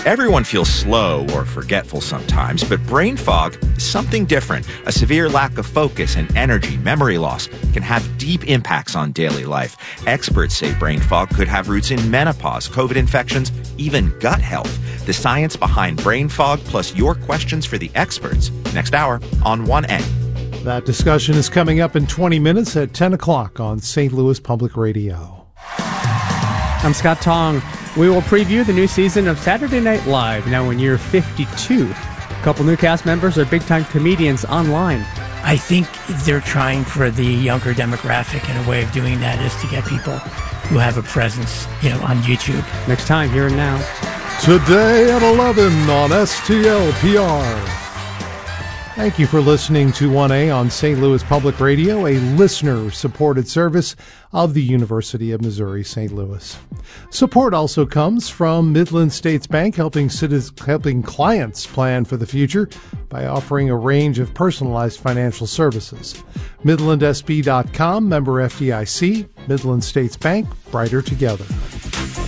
Everyone feels slow or forgetful sometimes, but brain fog is something different. A severe lack of focus and energy, memory loss, can have deep impacts on daily life. Experts say brain fog could have roots in menopause, COVID infections, even gut health. The science behind brain fog, plus your questions for the experts. Next hour on 1A. That discussion is coming up in 20 minutes at 10 o'clock on St. Louis Public Radio. I'm Scott Tong. We will preview the new season of Saturday Night Live, now in year 52. A couple new cast members are big-time comedians online. I think they're trying for the younger demographic, and a way of doing that is to get people who have a presence, on YouTube. Next time, Here and Now. Today at 11 on STLPR. Thank you for listening to 1A on St. Louis Public Radio, a listener-supported service of the University of Missouri-St. Louis. Support also comes from Midland States Bank, helping clients plan for the future by offering a range of personalized financial services. MidlandSB.com, member FDIC, Midland States Bank, brighter together.